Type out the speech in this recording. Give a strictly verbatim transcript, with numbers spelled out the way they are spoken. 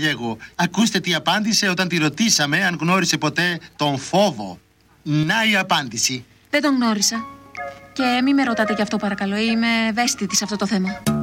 Γαλλέγο. Ακούστε τι απάντησε όταν τη ρωτήσαμε αν γνώρισε ποτέ τον φόβο. Να η απάντηση. Δεν τον γνώρισα. Και μη με ρωτάτε γι' αυτό παρακαλώ, είμαι ευαίσθητη σε αυτό το θέμα.